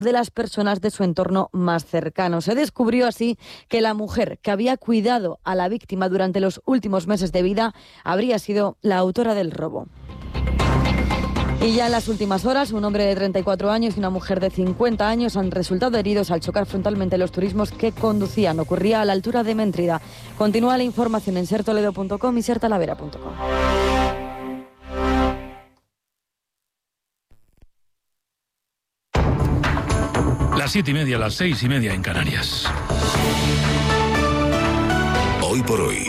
de las personas de su entorno más cercano. Se descubrió así que la mujer que había cuidado a la víctima durante los últimos meses de vida habría sido la autora del robo. Y ya en las últimas horas, un hombre de 34 años y una mujer de 50 años han resultado heridos al chocar frontalmente los turismos que conducían. Ocurría a la altura de Méntrida. Continúa la información en sertoledo.com y sertalavera.com. Las 7:30, las 6:30 en Canarias. Hoy por hoy,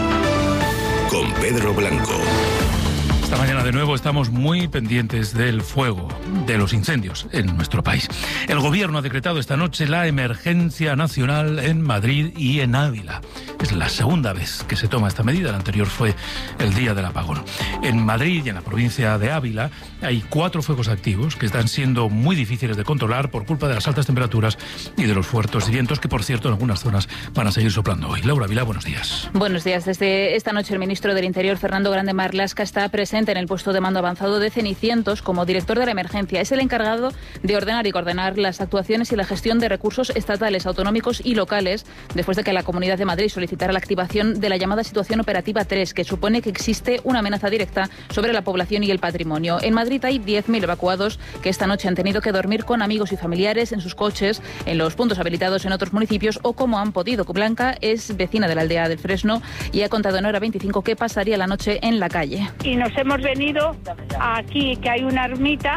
con Pedro Blanco. Esta mañana de nuevo estamos muy pendientes del fuego, de los incendios en nuestro país. El Gobierno ha decretado esta noche la emergencia nacional en Madrid y en Ávila. Es la segunda vez que se toma esta medida, la anterior fue el día del apagón. En Madrid y en la provincia de Ávila hay 4 fuegos activos que están siendo muy difíciles de controlar por culpa de las altas temperaturas y de los fuertes vientos que, por cierto, en algunas zonas van a seguir soplando hoy. Laura Vilá, buenos días. Buenos días. Desde esta noche el ministro del Interior, Fernando Grande Marlaska, está presente en el puesto de mando avanzado de Cenicientos como director de la emergencia. Es el encargado de ordenar y coordinar las actuaciones y la gestión de recursos estatales, autonómicos y locales, después de que la Comunidad de Madrid solicitara la activación de la llamada Situación Operativa 3, que supone que existe una amenaza directa sobre la población y el patrimonio. En Madrid hay 10.000 evacuados que esta noche han tenido que dormir con amigos y familiares en sus coches, en los puntos habilitados en otros municipios o como han podido. Blanca es vecina de la aldea del Fresno y ha contado en Hora 25 que pasaría la noche en la calle. Y nos hemos venido aquí, que hay una ermita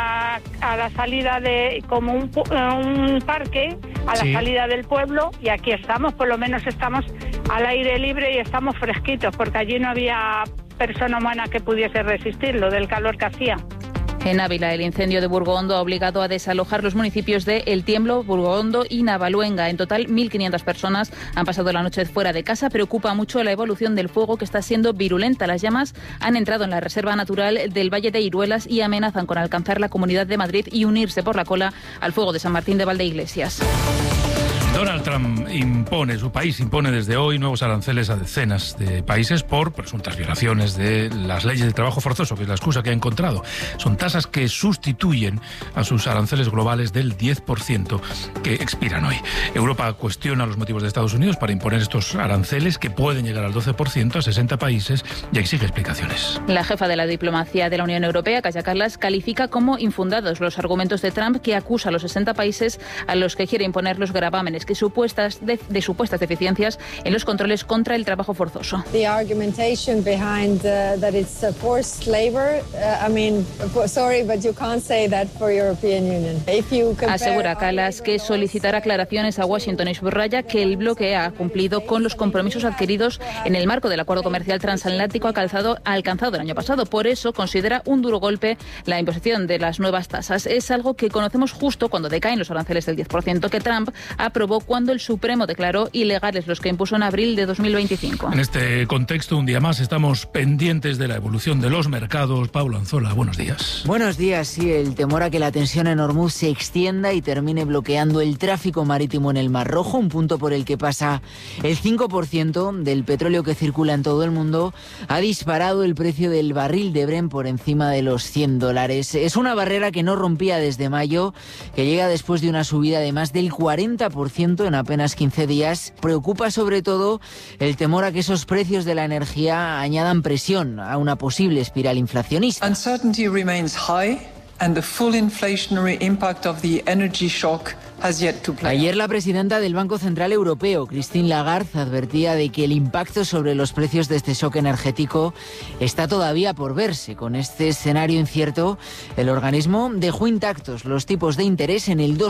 a la salida de, como un parque, a la salida del pueblo, y aquí estamos, por lo menos estamos al aire libre y estamos fresquitos, porque allí no había persona humana que pudiese resistirlo del calor que hacía. En Ávila, el incendio de Burgoondo ha obligado a desalojar los municipios de El Tiemblo, Burgoondo y Navaluenga. En total, 1.500 personas han pasado la noche fuera de casa. Preocupa mucho la evolución del fuego, que está siendo virulenta. Las llamas han entrado en la Reserva Natural del Valle de Iruelas y amenazan con alcanzar la Comunidad de Madrid y unirse por la cola al fuego de San Martín de Valdeiglesias. Donald Trump su país impone desde hoy nuevos aranceles a decenas de países por presuntas violaciones de las leyes de trabajo forzoso, que es la excusa que ha encontrado. Son tasas que sustituyen a sus aranceles globales del 10% que expiran hoy. Europa cuestiona los motivos de Estados Unidos para imponer estos aranceles, que pueden llegar al 12% a 60 países, y exige explicaciones. La jefa de la diplomacia de la Unión Europea, Kaja Kallas, califica como infundados los argumentos de Trump, que acusa a los 60 países a los que quiere imponer los gravámenes de supuestas deficiencias en los controles contra el trabajo forzoso. The argumentation behind that it's forced labor, sorry, but you can't say that for European Union. Asegura Kallas que solicitará aclaraciones a Washington y subraya que el bloque ha cumplido con los compromisos adquiridos en el marco del acuerdo comercial transatlántico alcanzado el año pasado. Por eso considera un duro golpe la imposición de las nuevas tasas. Es algo que conocemos justo cuando decaen los aranceles del 10% que Trump aprobó cuando el Supremo declaró ilegales los que impuso en abril de 2025. En este contexto, un día más, estamos pendientes de la evolución de los mercados. Pablo Anzola, buenos días. Buenos días, sí, el temor a que la tensión en Hormuz se extienda y termine bloqueando el tráfico marítimo en el Mar Rojo, un punto por el que pasa el 5% del petróleo que circula en todo el mundo, ha disparado el precio del barril de Brent por encima de los $100. Es una barrera que no rompía desde mayo, que llega después de una subida de más del 40% en apenas 15 días. Preocupa sobre todo el temor a que esos precios de la energía añadan presión a una posible espiral inflacionista. Uncertainty remains high and the full inflationary impact of the energy shock has yet to play. Ayer la presidenta del Banco Central Europeo, Christine Lagarde, advertía de que el impacto sobre los precios de este shock energético está todavía por verse. Con este escenario incierto, el organismo dejó intactos los tipos de interés en el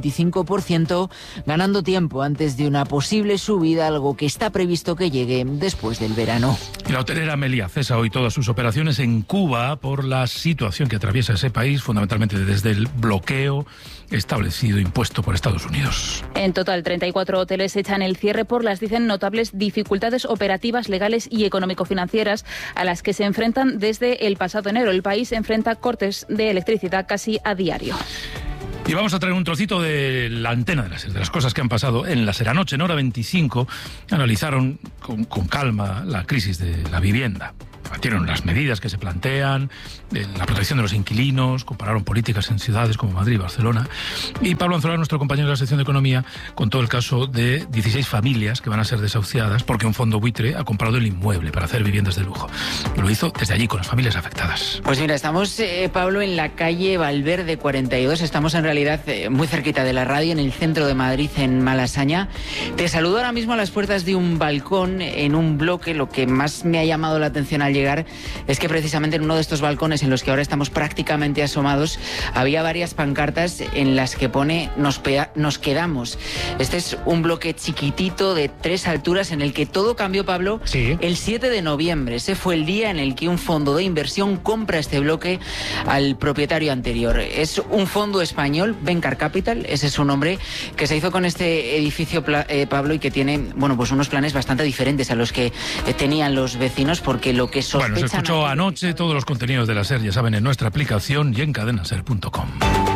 2,25%, ganando tiempo antes de una posible subida, algo que está previsto que llegue después del verano. Y la hotelera Meliá cesa hoy todas sus operaciones en Cuba por la situación que atraviesa ese país, fundamentalmente desde el bloqueo establecido, impuesto por Estados Unidos. En total, 34 hoteles echan el cierre por las, dicen, notables dificultades operativas, legales y económico-financieras a las que se enfrentan desde el pasado enero. El país enfrenta cortes de electricidad casi a diario. Y vamos a traer un trocito de la antena de las cosas que han pasado en la SER. Anoche, en Hora 25, analizaron con calma la crisis de la vivienda. debatieron las medidas que se plantean, la protección de los inquilinos, compararon políticas en ciudades como Madrid y Barcelona. Y Pablo Anzola, nuestro compañero de la sección de Economía, contó el caso de 16 familias que van a ser desahuciadas porque un fondo buitre ha comprado el inmueble para hacer viviendas de lujo. Y lo hizo desde allí con las familias afectadas. Pues mira, estamos, Pablo, en la calle Valverde 42. Estamos en realidad muy cerquita de la radio, en el centro de Madrid, en Malasaña. Te saludo ahora mismo a las puertas de un balcón en un bloque. Lo que más me ha llamado la atención al llegar es que precisamente en uno de estos balcones en los que ahora estamos prácticamente asomados había varias pancartas en las que pone nos quedamos. Este es un bloque chiquitito de 3 alturas en el que todo cambió, Pablo, sí, el 7 de noviembre. Ese fue el día en el que un fondo de inversión compra este bloque al propietario anterior. Es un fondo español, Vencar Capital, ese es su nombre, que se hizo con este edificio, Pablo, y que tiene, bueno, pues unos planes bastante diferentes a los que tenían los vecinos, porque lo que sospechan... Bueno, se escuchó anoche. Todos los contenidos de la SER, ya saben, en nuestra aplicación y en cadenaser.com.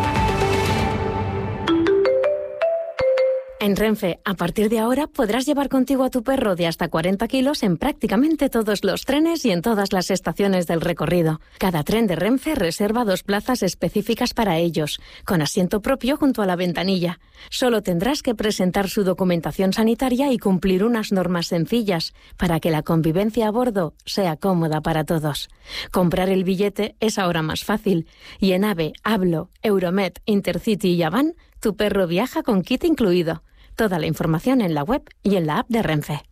En Renfe, a partir de ahora podrás llevar contigo a tu perro de hasta 40 kilos en prácticamente todos los trenes y en todas las estaciones del recorrido. Cada tren de Renfe reserva 2 plazas específicas para ellos, con asiento propio junto a la ventanilla. Solo tendrás que presentar su documentación sanitaria y cumplir unas normas sencillas para que la convivencia a bordo sea cómoda para todos. Comprar el billete es ahora más fácil y en AVE, Hablo, Euromed, Intercity y Avan, tu perro viaja con kit incluido. Toda la información en la web y en la app de Renfe.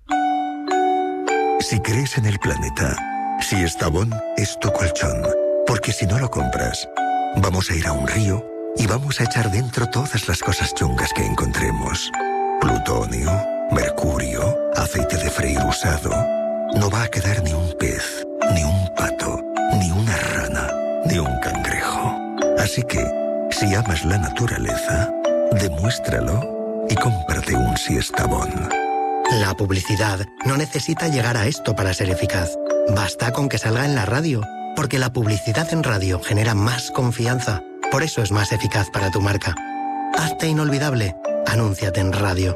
Si crees en el planeta, si Estabón es tu colchón, porque si no lo compras, vamos a ir a un río y vamos a echar dentro todas las cosas chungas que encontremos. Plutonio, mercurio, aceite de freír usado. No va a quedar ni un pez, ni un pato, ni una rana, ni un cangrejo. Así que, si amas la naturaleza, demuéstralo y cómprate un Siestabón. La publicidad no necesita llegar a esto para ser eficaz. Basta con que salga en la radio, porque la publicidad en radio genera más confianza. Por eso es más eficaz para tu marca. Hazte inolvidable. Anúnciate en radio.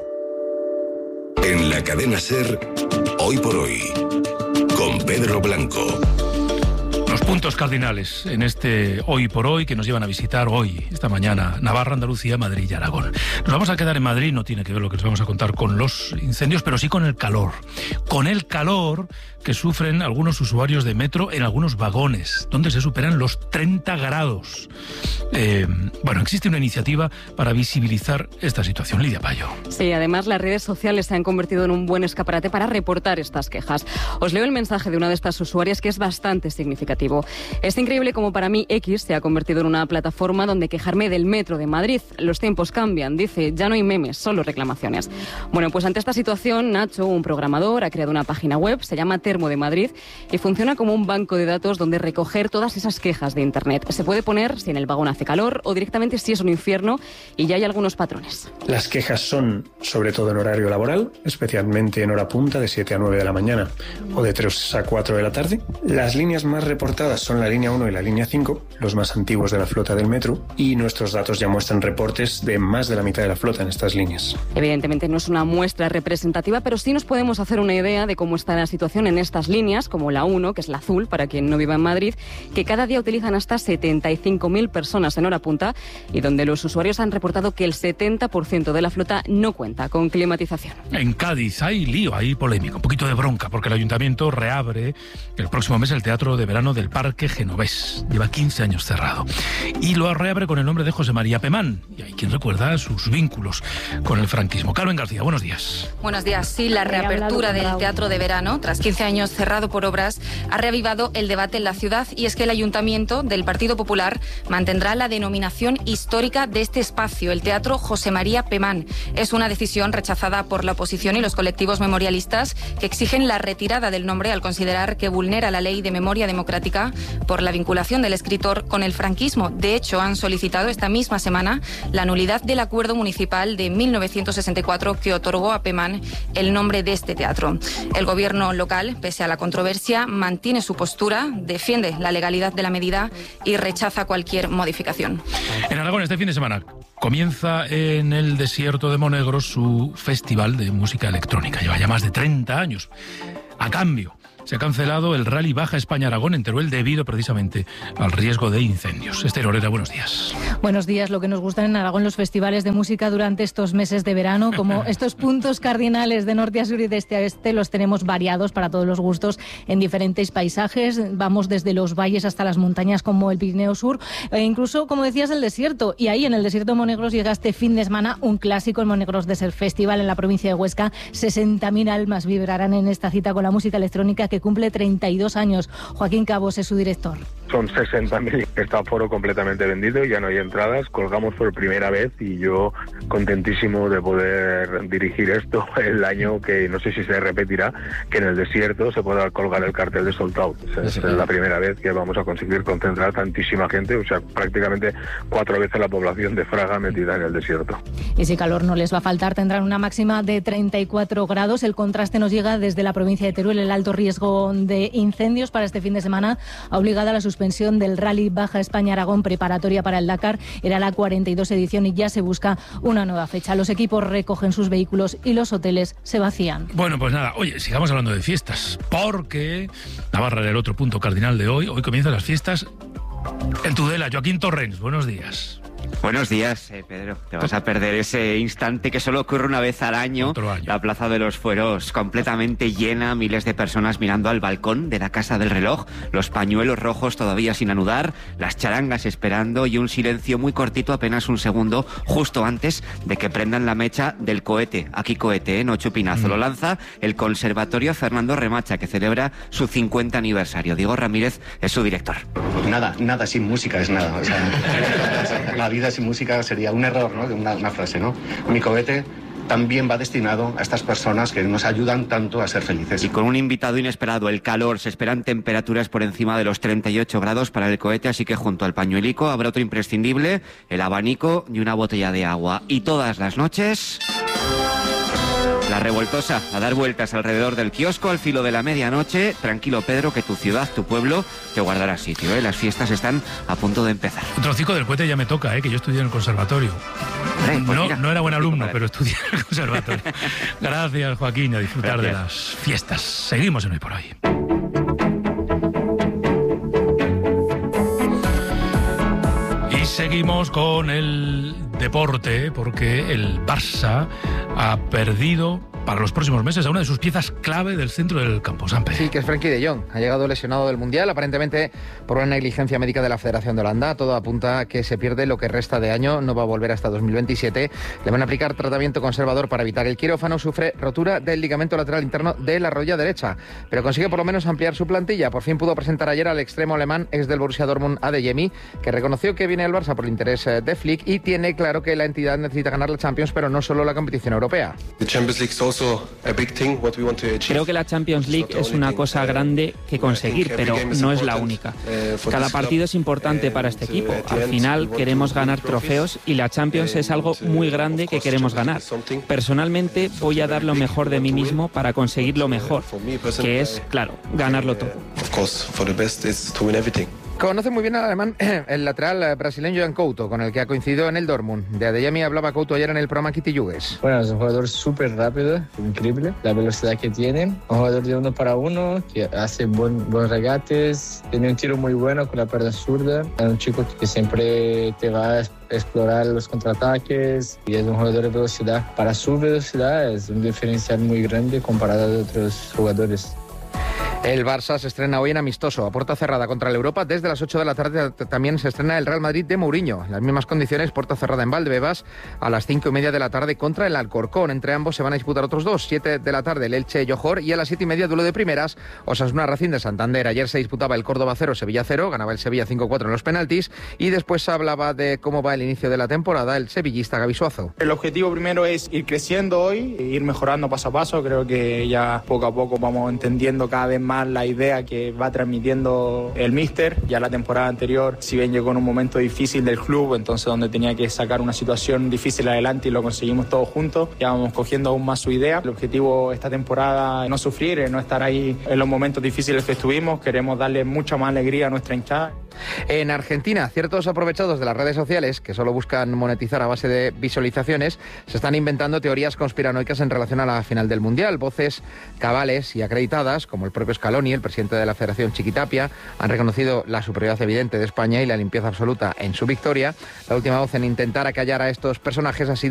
En la cadena SER, Hoy por Hoy, con Pedro Blanco. Los puntos cardinales en este Hoy por Hoy que nos llevan a visitar hoy, esta mañana, Navarra, Andalucía, Madrid y Aragón. Nos vamos a quedar en Madrid, no tiene que ver lo que les vamos a contar con los incendios, pero sí con el calor. Con el calor que sufren algunos usuarios de metro en algunos vagones, donde se superan los 30 grados. Bueno, existe una iniciativa para visibilizar esta situación. Lidia Payo. Sí, además las redes sociales se han convertido en un buen escaparate para reportar estas quejas. Os leo el mensaje de una de estas usuarias que es bastante significativo. Es increíble como para mí X se ha convertido en una plataforma donde quejarme del metro de Madrid. Los tiempos cambian, dice, ya no hay memes, solo reclamaciones. Bueno, pues ante esta situación, Nacho, un programador, ha creado una página web, se llama Termo de Madrid, y funciona como un banco de datos donde recoger todas esas quejas de Internet. Se puede poner si en el vagón hace calor o directamente si es un infierno, y ya hay algunos patrones. Las quejas son sobre todo en horario laboral, especialmente en hora punta de 7 a 9 de la mañana o de 3 a 4 de la tarde. Las líneas más reportadas son la línea 1 y la línea 5, los más antiguos de la flota del metro, y nuestros datos ya muestran reportes de más de la mitad de la flota en estas líneas. Evidentemente no es una muestra representativa, pero sí nos podemos hacer una idea de cómo está la situación en estas líneas, como la 1, que es la azul, para quien no viva en Madrid, que cada día utilizan hasta 75.000 personas en hora punta y donde los usuarios han reportado que el 70% de la flota no cuenta con climatización. En Cádiz hay lío, hay polémica, un poquito de bronca, porque el ayuntamiento reabre el próximo mes el Teatro de Verano del Parque Genovés. Lleva 15 años cerrado. Y lo reabre con el nombre de José María Pemán. Y hay quien recuerda sus vínculos con el franquismo. Carmen García, buenos días. Buenos días. Sí, la reapertura del Teatro de Verano, tras 15 años cerrado por obras, ha reavivado el debate en la ciudad, y es que el ayuntamiento del Partido Popular mantendrá la denominación histórica de este espacio, el Teatro José María Pemán. Es una decisión rechazada por la oposición y los colectivos memorialistas, que exigen la retirada del nombre al considerar que vulnera la ley de memoria democrática por la vinculación del escritor con el franquismo. De hecho, han solicitado esta misma semana la nulidad del acuerdo municipal de 1964 que otorgó a Pemán el nombre de este teatro. El gobierno local, pese a la controversia, mantiene su postura, defiende la legalidad de la medida y rechaza cualquier modificación. En Aragón, este fin de semana comienza en el desierto de Monegros su festival de música electrónica. Lleva ya más de 30 años. A cambio se ha cancelado el Rally Baja España-Aragón en Teruel debido precisamente al riesgo de incendios. Esther Oreta, buenos días. Buenos días. Lo que nos gustan en Aragón los festivales de música durante estos meses de verano, como estos puntos cardinales de norte a sur y de este a oeste, los tenemos variados para todos los gustos en diferentes paisajes. Vamos desde los valles hasta las montañas como el Pirineo Sur e incluso, como decías, el desierto. Y ahí en el desierto de Monegros llega este fin de semana un clásico, el Monegros Desert Festival en la provincia de Huesca. 60.000 almas vibrarán en esta cita con la música electrónica que cumple 32 años. Joaquín Cabos es su director. Son 60.000, está aforo completamente vendido, ya no hay entradas, colgamos por primera vez y yo contentísimo de poder dirigir esto el año que no sé si se repetirá, que en el desierto se pueda colgar el cartel de Sold Out. Es la primera vez que vamos a conseguir concentrar tantísima gente, o sea, prácticamente 4 veces la población de Fraga metida en el desierto. Y si calor no les va a faltar, tendrán una máxima de 34 grados. El contraste nos llega desde la provincia de Teruel. El alto riesgo de incendios para este fin de semana ha obligado a la suspensión del Rally Baja España-Aragón preparatoria para el Dakar. Era la 42 edición y ya se busca una nueva fecha. Los equipos recogen sus vehículos y los hoteles se vacían. Bueno, pues nada, oye, sigamos hablando de fiestas, porque Navarra era el otro punto cardinal de hoy. Hoy comienzan las fiestas en Tudela. Joaquín Torrens, buenos días. Buenos días, Pedro. Te vas a perder ese instante que solo ocurre una vez al año. La Plaza de los Fueros completamente llena, miles de personas mirando al balcón de la Casa del Reloj, los pañuelos rojos todavía sin anudar, las charangas esperando y un silencio muy cortito, apenas un segundo, justo antes de que prendan la mecha del cohete. Aquí cohete, no chupinazo. Lo lanza el Conservatorio Fernando Remacha, que celebra su 50 aniversario. Diego Ramírez es su director. Pues nada sin música es nada. O sea, la vida sin música sería un error, ¿no? Una frase, ¿no? Mi cohete también va destinado a estas personas que nos ayudan tanto a ser felices. Y con un invitado inesperado, el calor. Se esperan temperaturas por encima de los 38 grados para el cohete, así que junto al pañuelico habrá otro imprescindible, el abanico y una botella de agua. Y todas las noches... La revoltosa, a dar vueltas alrededor del kiosco al filo de la medianoche. Tranquilo, Pedro, que tu ciudad, tu pueblo, te guardará sitio, ¿eh? Las fiestas están a punto de empezar. Un trocico del cohete ya me toca, que yo estudié en el conservatorio. Pues no era buen alumno, pero estudié en el conservatorio. Gracias, Joaquín, a disfrutar de las fiestas. Seguimos en Hoy por Hoy. Y seguimos con el deporte, porque el Barça ha perdido para los próximos meses a una de sus piezas clave del centro del campo. Sampe. Sí, que es Frenkie de Jong. Ha llegado lesionado del Mundial, aparentemente por una negligencia médica de la Federación de Holanda. Todo apunta a que se pierde lo que resta de año, no va a volver hasta 2027. Le van a aplicar tratamiento conservador para evitar el quirófano. Sufre rotura del ligamento lateral interno de la rodilla derecha, pero consigue por lo menos ampliar su plantilla. Por fin pudo presentar ayer al extremo alemán, ex del Borussia Dortmund, Adeyemi, que reconoció que viene al Barça por el interés de Flick y tiene claro que la entidad necesita ganar la Champions, pero no solo la competición europea. Creo que la Champions League es una cosa grande que conseguir, pero no es la única. Cada partido es importante para este equipo. Al final queremos ganar trofeos y la Champions es algo muy grande que queremos ganar. Personalmente voy a dar lo mejor de mí mismo para conseguir lo mejor, que es, claro, ganarlo todo. Conoce muy bien al alemán el lateral brasileño Jan Couto, con el que ha coincidido en el Dortmund. De Adeyemi hablaba Couto ayer en el programa Kitty Yugues. Bueno, es un jugador súper rápido, increíble, la velocidad que tiene. Un jugador de 1 para 1, que hace buenos regates, tiene un tiro muy bueno con la pierna zurda. Es un chico que siempre te va a explorar los contraataques y es un jugador de velocidad. Para su velocidad es un diferencial muy grande comparado a otros jugadores. El Barça se estrena hoy en amistoso, a puerta cerrada contra el Europa. Desde las 8 de la tarde también se estrena el Real Madrid de Mourinho. En las mismas condiciones, puerta cerrada en Valdebebas, a las 5:30 de la tarde contra el Alcorcón. Entre ambos se van a disputar otros dos. 7 de la tarde el Elche Johor y a las 7:30 duelo de primeras, Osasuna Racing de Santander. Ayer se disputaba el Córdoba 0, Sevilla 0, ganaba el Sevilla 5-4 en los penaltis y después se hablaba de cómo va el inicio de la temporada el sevillista Gavi Suazo. El objetivo primero es ir creciendo hoy, ir mejorando paso a paso. Creo que ya poco a poco vamos entendiendo cada vez más la idea que va transmitiendo el míster. Ya la temporada anterior, si bien llegó en un momento difícil del club, entonces donde tenía que sacar una situación difícil adelante y lo conseguimos todos juntos, ya vamos cogiendo aún más su idea. El objetivo esta temporada es no sufrir, es no estar ahí en los momentos difíciles que estuvimos. Queremos darle mucha más alegría a nuestra hinchada. En Argentina, ciertos aprovechados de las redes sociales, que solo buscan monetizar a base de visualizaciones, se están inventando teorías conspiranoicas en relación a la final del Mundial. Voces cabales y acreditadas, como el propio Scaloni, el presidente de la Federación Chiquitapia, han reconocido la superioridad evidente de España y la limpieza absoluta en su victoria. La última voz en intentar acallar a estos personajes ha sido